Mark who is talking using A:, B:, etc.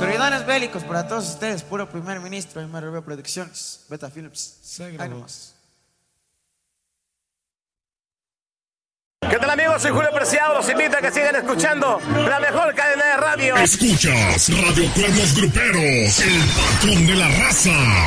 A: Prioridades bélicos para todos ustedes. Puro primer ministro, MRB Producciones, Beta Philips. Ahí nomás.
B: ¿Qué tal, amigos? Soy Julio Preciado. Los invito a que sigan escuchando la mejor cadena de radio.
C: Escuchas Radio Cuernos Gruperos, el patrón de la raza.